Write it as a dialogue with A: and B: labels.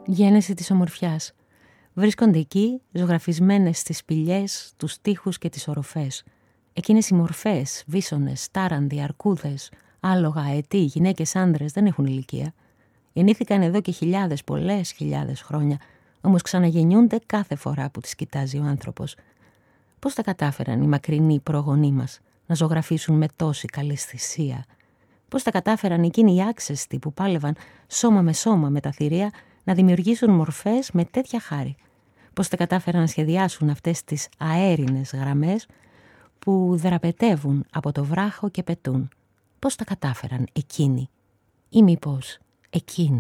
A: Γένεση της ομορφιάς. Βρίσκονται εκεί, ζωγραφισμένες στις σπηλιές, τους τοίχους και τις οροφές. Εκείνες οι μορφές, βίσονες, τάρανδοι, αρκούδες, άλογα, αετοί, γυναίκες, άντρες δεν έχουν ηλικία. Γεννήθηκαν εδώ και πολλές χιλιάδες χρόνια, όμως ξαναγεννιούνται κάθε φορά που τις κοιτάζει ο άνθρωπος. Πώς τα κατάφεραν οι μακρινοί προγονείς μας να ζωγραφίσουν με τόση καλή θυσία? Πώς τα κατάφεραν εκείνοι οι άξεστοι που πάλευαν σώμα με σώμα με τα θηρία να δημιουργήσουν μορφές με τέτοια χάρη? Πώς τα κατάφεραν να σχεδιάσουν αυτές τις αέρινες γραμμές που δραπετεύουν από το βράχο και πετούν? Πώς τα κατάφεραν εκείνοι? Ή μήπως εκείνες?